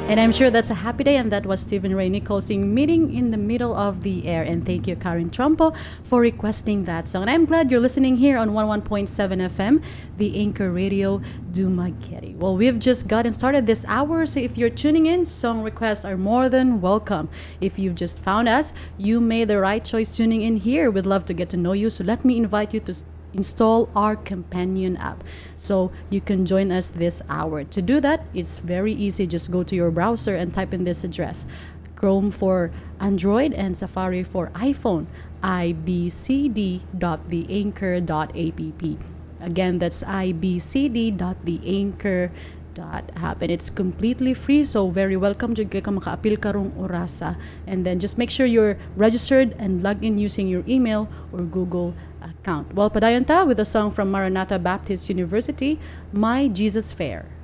And I'm sure that's a happy day, and that was Stephen Ray Nichols sing Meeting in the Middle of the Air. And thank you, Karen Trumpo, for requesting that song. And I'm glad you're listening here on 11.7 FM, the Anchor Radio Dumaguete. Well, we've just gotten started this hour, so if you're tuning in, song requests are more than welcome. If you've just found us, you made the right choice tuning in here. We'd love to get to know you, so let me invite you to install our companion app so you can join us this hour. To do that, it's very easy. Just go to your browser and type in this address: Chrome for Android and Safari for iPhone, ibcd.theanchor.app. Again, that's ibcd.theanchor.app, and it's completely free, so very welcome to ka makaapil karong orasa. And then just make sure you're registered and log in using your email or Google account. Well, padayon ta with a song from Maranatha Baptist University, My Jesus Fair.